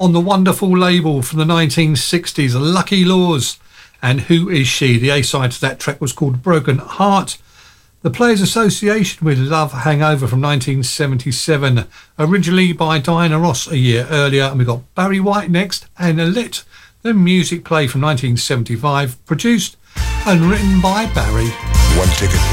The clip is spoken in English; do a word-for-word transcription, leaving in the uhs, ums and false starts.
on the wonderful label from the nineteen sixties, Lucky Laws. And Who Is She? The A-side to that track was called Broken Heart. The Players Association with Love Hangover from nineteen seventy-seven, originally by Diana Ross a year earlier. And we got Barry White next, and Lit, the music play from nineteen seventy-five, produced and written by Barry. One ticket